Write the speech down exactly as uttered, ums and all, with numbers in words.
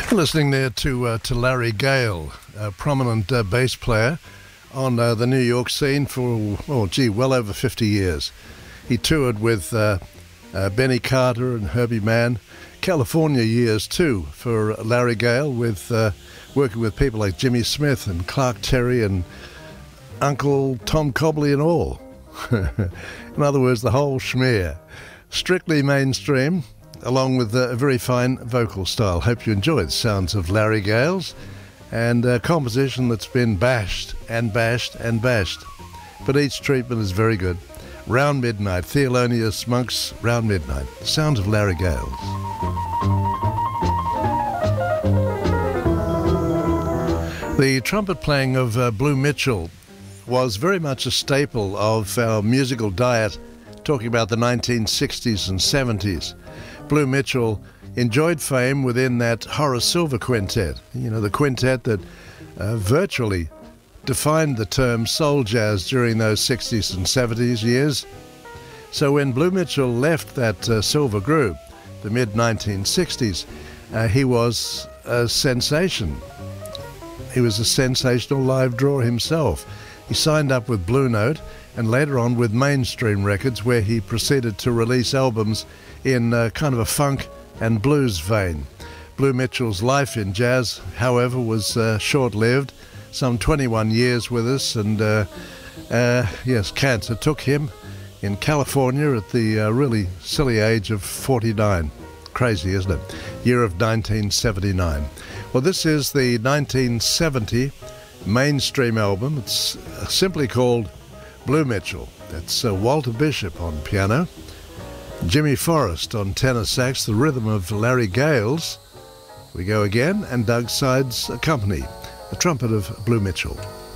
Listening there to uh, to Larry Gale, a prominent uh, bass player on uh, the New York scene for, oh gee, well over fifty years. He toured with uh, uh, Benny Carter and Herbie Mann. California years too for Larry Gale, with uh, working with people like Jimmy Smith and Clark Terry and Uncle Tom Cobley and all. In other words, the whole schmear. Strictly mainstream, along with a very fine vocal style. Hope you enjoy the sounds of Larry Gale's, and a composition that's been bashed and bashed and bashed, but each treatment is very good. Round Midnight, Thelonious Monk's Round Midnight. The sounds of Larry Gale's. The trumpet playing of uh, Blue Mitchell was very much a staple of our musical diet, talking about the nineteen sixties and seventies. Blue Mitchell enjoyed fame within that Horace Silver quintet, you know, the quintet that uh, virtually defined the term soul jazz during those sixties and seventies years. So when Blue Mitchell left that uh, Silver group, the mid nineteen sixties, uh, he was a sensation. He was a sensational live draw himself. He signed up with Blue Note and later on with Mainstream Records, where he proceeded to release albums in uh, kind of a funk and blues vein. Blue Mitchell's life in jazz, however, was uh, short-lived, some twenty-one years with us, and uh, uh, yes, cancer took him in California at the uh, really silly age of forty-nine. Crazy, isn't it? Year of nineteen seventy-nine. Well, this is the nineteen seventy Mainstream album. It's uh, simply called Blue Mitchell. That's uh, Walter Bishop on piano, Jimmy Forrest on tenor sax, the rhythm of Larry Gale's We Go Again, and Doug Sides accompany the trumpet of Blue Mitchell.